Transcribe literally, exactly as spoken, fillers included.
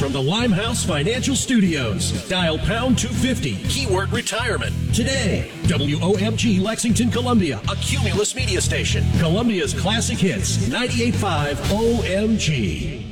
from the Limehouse Financial Studios. Dial pound two fifty, keyword retirement. Today, W O M G Lexington, Columbia, a Cumulus media station. Columbia's classic hits, ninety-eight point five O M G.